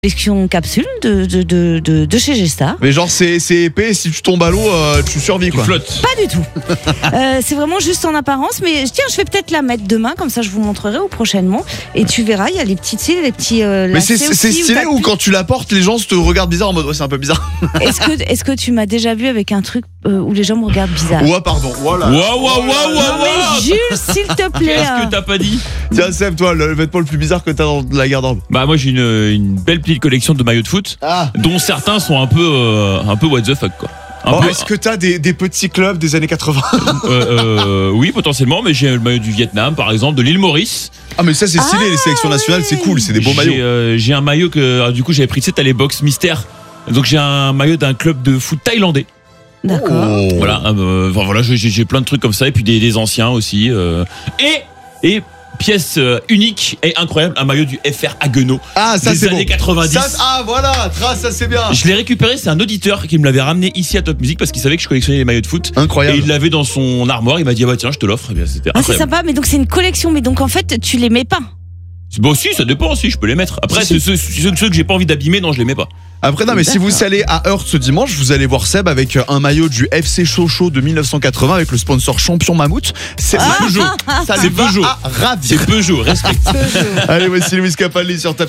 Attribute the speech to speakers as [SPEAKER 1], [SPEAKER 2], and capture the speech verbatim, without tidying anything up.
[SPEAKER 1] Collection capsule de, de, de, de, de chez G-Star.
[SPEAKER 2] Mais genre c'est, c'est épais, si tu tombes à l'eau, euh, tu survis quoi.
[SPEAKER 3] Tu flottes.
[SPEAKER 1] Pas du tout. euh, c'est vraiment juste en apparence, mais tiens, je vais peut-être la mettre demain, comme ça je vous montrerai ou prochainement. Et tu verras, il y a les petites cils, les petits. Euh,
[SPEAKER 2] mais c'est, c'est
[SPEAKER 1] aussi,
[SPEAKER 2] stylé ou quand tu la portes, les gens te regardent bizarre en mode ouais, c'est un peu bizarre.
[SPEAKER 1] Est-ce que, est-ce que tu m'as déjà vu avec un truc euh, où les gens me regardent bizarre?
[SPEAKER 2] Ouais, pardon. Voilà.
[SPEAKER 3] Waouh, waouh, waouh, waouh,
[SPEAKER 1] Non mais Jules, s'il te plaît.
[SPEAKER 3] Qu'est-ce
[SPEAKER 1] hein.
[SPEAKER 3] que t'as pas dit?
[SPEAKER 2] Tiens, Seb, toi, le vêtement le plus bizarre que t'as dans la garde-robe.
[SPEAKER 3] Bah moi j'ai une, une belle petite collection de maillots de foot,
[SPEAKER 2] Ah.
[SPEAKER 3] dont certains sont un peu, euh, un peu what the fuck quoi. Un
[SPEAKER 2] Oh,
[SPEAKER 3] peu,
[SPEAKER 2] est-ce que t'as des, des petits clubs des années quatre-vingts?
[SPEAKER 3] euh, euh, oui potentiellement, mais j'ai le maillot du Vietnam par exemple, de l'île Maurice.
[SPEAKER 2] Ah, mais ça, c'est stylé, les sélections nationales, c'est cool, c'est des beaux
[SPEAKER 3] J'ai,
[SPEAKER 2] maillots.
[SPEAKER 3] euh, j'ai un maillot que ah, du coup j'avais pris, tu sais, t'as les box mystères. Donc j'ai un maillot d'un club de foot thaïlandais.
[SPEAKER 1] D'accord.
[SPEAKER 2] Oh.
[SPEAKER 3] Voilà, euh, enfin, voilà, j'ai, j'ai plein de trucs comme ça et puis des, des anciens aussi. Euh, et et pièce euh, unique et incroyable, un maillot du F R Haguenau.
[SPEAKER 2] Ah, ça,
[SPEAKER 3] des
[SPEAKER 2] c'est
[SPEAKER 3] années
[SPEAKER 2] bon.
[SPEAKER 3] quatre-vingt-dix.
[SPEAKER 2] Ça, ah, voilà, trace, ça, c'est bien.
[SPEAKER 3] Je l'ai récupéré, c'est un auditeur qui me l'avait ramené ici à Top Music parce qu'il savait que je collectionnais les maillots de foot.
[SPEAKER 2] Incroyable.
[SPEAKER 3] Et il l'avait dans son armoire, il m'a dit ah bah tiens je te l'offre. Et bien c'était
[SPEAKER 1] Ah, c'est
[SPEAKER 3] incroyable.
[SPEAKER 1] sympa, mais donc c'est une collection, mais donc en fait tu les mets pas.
[SPEAKER 3] Bon si, ça dépend, si je peux les mettre. Après
[SPEAKER 2] Si,
[SPEAKER 3] ceux, ceux, ceux, ceux que j'ai pas envie d'abîmer, non je les mets pas.
[SPEAKER 2] Après, non, mais si
[SPEAKER 1] D'accord.
[SPEAKER 2] vous allez à Heurt ce dimanche, vous allez voir Seb avec un maillot du F C Sochaux de mille neuf cent quatre-vingts avec le sponsor Champion Mammouth. C'est
[SPEAKER 3] C'est Peugeot.
[SPEAKER 2] ça
[SPEAKER 3] C'est
[SPEAKER 2] lui va
[SPEAKER 3] Peugeot.
[SPEAKER 2] à ravir.
[SPEAKER 3] C'est Peugeot, respecte.
[SPEAKER 2] Allez, voici Lewis Capaldi sur Top